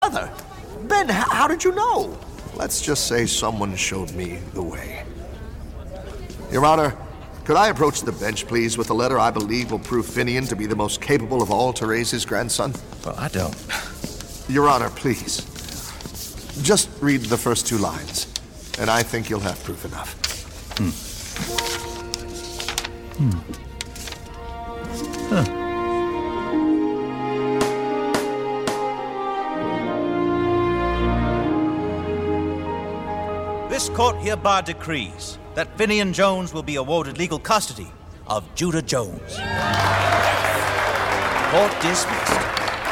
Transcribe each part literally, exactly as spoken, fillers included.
brother. Ben, h- how did you know? Let's just say someone showed me the way. Your Honor, could I approach the bench, please, with a letter I believe will prove Finian to be the most capable of all to raise his grandson? Well, I don't. Your Honor, please. Just read the first two lines, and I think you'll have proof enough. Hmm. Hmm. Huh. This court hereby decrees that Finian Jones will be awarded legal custody of Judah Jones. Court dismissed.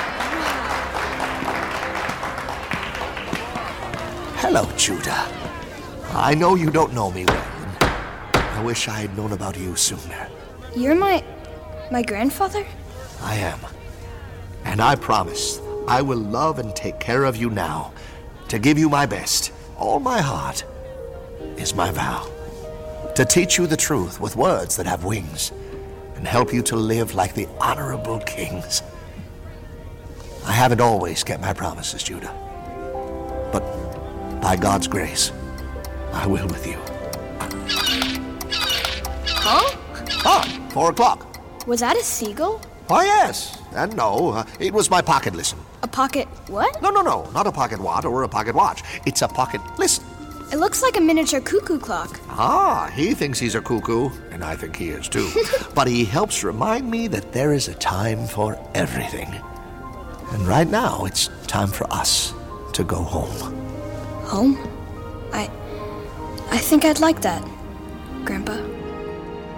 Hello, Judah. I know you don't know me well, and I wish I had known about you sooner. You're my... my grandfather? I am. And I promise I will love and take care of you now. To give you my best, all my heart, is my vow. To teach you the truth with words that have wings, and help you to live like the honorable kings. I haven't always kept my promises, Judah. But by God's grace, I will with you. Huh? Ah, four o'clock. Was that a seagull? Why, yes, and no. Uh, it was my pocket listen. A pocket what? No, no, no, not a pocket what or a pocket watch. It's a pocket listen. It looks like a miniature cuckoo clock. Ah, he thinks he's a cuckoo, and I think he is too. But he helps remind me that there is a time for everything. And right now, it's time for us to go home. Home? I... I think I'd like that, Grandpa.